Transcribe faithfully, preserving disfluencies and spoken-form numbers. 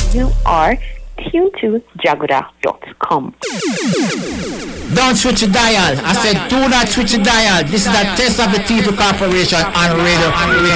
You are tuned to Jagoda dot com. Don't switch the dial. I said do not switch the dial. This is a test of the T two Corporation on radio. On radio.